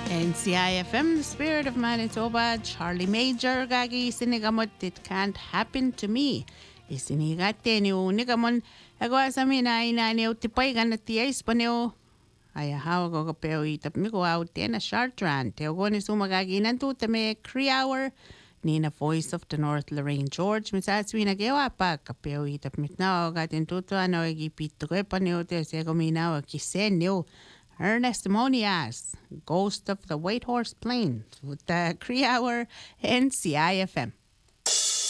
NCIFM, the spirit of Manitoba, Charlie Major, gagi sinigamot, it can't happen to me. Isinigate ni unigamon, agwa sa mina inani utipay ganat tiyais panyo. Ay hawa ko kapeo itap mi ko out na Chartran. Teo ko ni sumagagi nanto tame 3 hour. Nina Voice of the North Lorraine George misaswi na gewa pa kapeo itap mit na gatin tuto ano igipito ko panyo te se komina kisenyo. Ernest Monias, Ghost of the White Horse Plains with the 3 hour NCIFM.